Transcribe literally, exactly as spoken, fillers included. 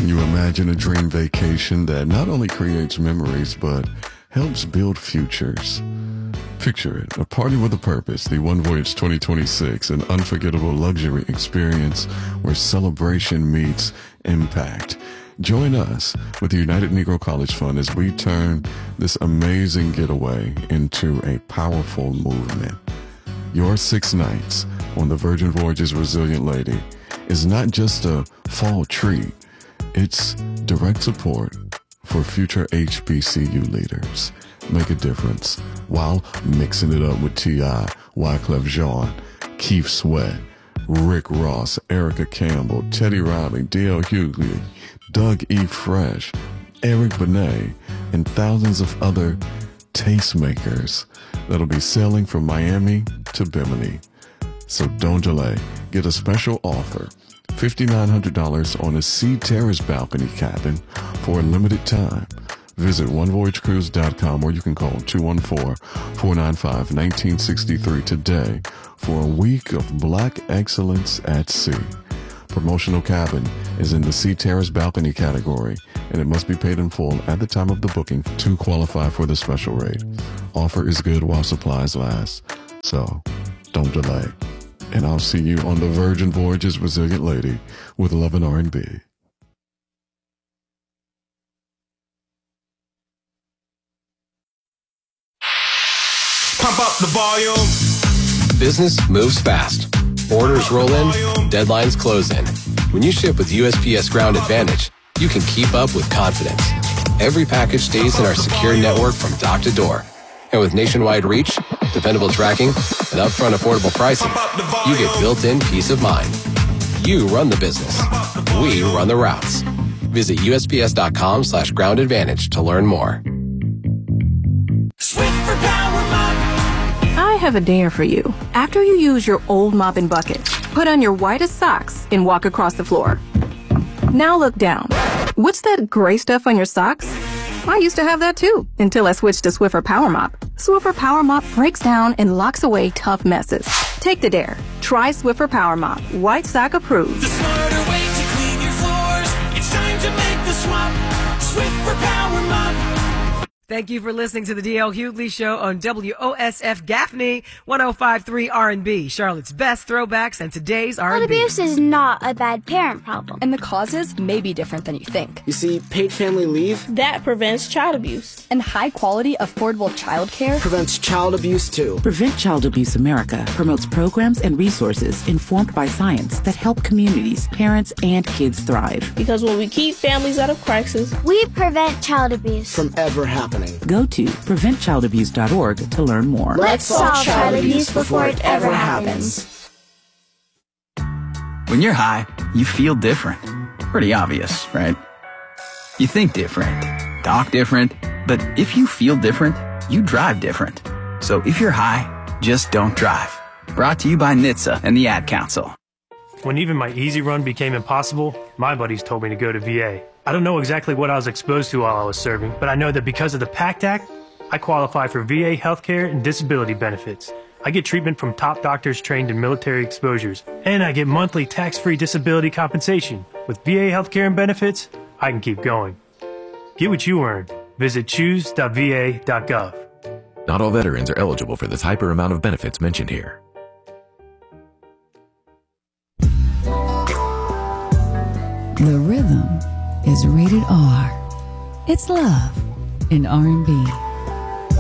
Can you imagine a dream vacation that not only creates memories, but helps build futures? Picture it, a party with a purpose, the One Voyage twenty twenty-six, an unforgettable luxury experience where celebration meets impact. Join us with the United Negro College Fund as we turn this amazing getaway into a powerful movement. Your six nights on the Virgin Voyages Resilient Lady is not just a fall treat, it's direct support for future H B C U leaders. Make a difference while mixing it up with T I, Wyclef Jean, Keith Sweat, Rick Ross, Erica Campbell, Teddy Riley, D L Hughley, Doug E. Fresh, Eric Benet, and thousands of other tastemakers that'll be sailing from Miami to Bimini. So don't delay. Get a special offer, five thousand nine hundred dollars on a Sea Terrace balcony cabin for a limited time. Visit one voyage cruise dot com or you can call two one four, four nine five, one nine six three today for a week of Black excellence at sea. Promotional cabin is in the Sea Terrace balcony category, and it must be paid in full at the time of the booking to qualify for the special rate. Offer is good while supplies last, so don't delay. And I'll see you on the Virgin Voyages Resilient Lady with Love and R and B. Pump up the volume. Business moves fast. Orders roll in, deadlines close in. When you ship with U S P S Ground Advantage, you can keep up with confidence. Every package stays in our secure network from dock to door. And with nationwide reach, dependable tracking, and upfront affordable pricing, you get built-in peace of mind. You run the business. We run the routes. Visit USPS.com slash ground advantage to learn more. Swiffer Power Mop. I have a dare for you. After you use your old mop and bucket, put on your whitest socks and walk across the floor. Now look down. What's that gray stuff on your socks? I used to have that too, until I switched to Swiffer Power Mop. Swiffer Power Mop breaks down and locks away tough messes. Take the dare. Try Swiffer Power Mop. White sock approved. The smarter way to clean your floors. It's time to make the swap. Swiffer Power Mop. Thank you for listening to the D L Hughley Show on W O S F Gaffney, one oh five point three R and B, Charlotte's best throwbacks and today's R and B. Child abuse is not a bad parent problem. And the causes may be different than you think. You see, paid family leave that prevents child abuse. And high-quality, affordable childcare prevents child abuse, too. Prevent Child Abuse America promotes programs and resources informed by science that help communities, parents, and kids thrive. Because when we keep families out of crisis, we prevent child abuse from ever happening. Go to prevent child abuse dot org to learn more. Let's solve child abuse before it ever happens. When you're high, you feel different. Pretty obvious, right? You think different, talk different, but if you feel different, you drive different. So if you're high, just don't drive. Brought to you by N H T S A and the Ad Council. When even my easy run became impossible, my buddies told me to go to V A. I don't know exactly what I was exposed to while I was serving, but I know that because of the PACT Act, I qualify for V A healthcare and disability benefits. I get treatment from top doctors trained in military exposures, and I get monthly tax-free disability compensation. With V A healthcare and benefits, I can keep going. Get what you earn. Visit choose dot V A dot gov. Not all veterans are eligible for this hyper amount of benefits mentioned here. The Rhythm is rated R. It's love in R and B.